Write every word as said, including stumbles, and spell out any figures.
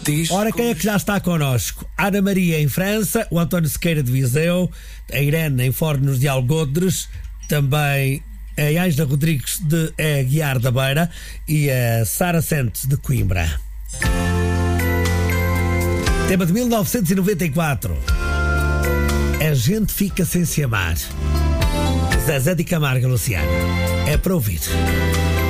Ora, quem é que já está connosco? Ana Maria em França, o António Sequeira de Viseu, a Irene em Fornos de Algodres, também a Ângela Rodrigues de Aguiar da Beira e a Sara Santos de Coimbra. Tema de mil novecentos e noventa e quatro. A gente fica sem se amar. Zezé de Camargo, Luciano. É para ouvir.